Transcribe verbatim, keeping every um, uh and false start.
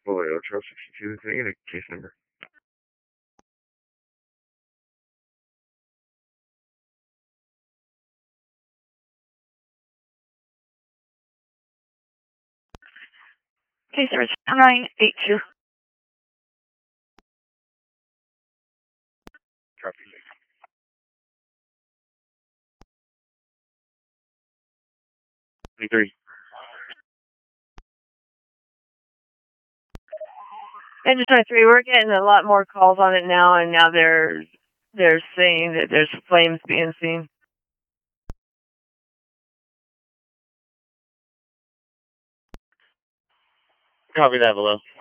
Folio Trail sixty-two. Can I get a case number? Case number nine eight two. Copy. twenty-three. Engine twenty-three, we're getting a lot more calls on it now, and now they're they're saying that there's flames being seen. Copy that below.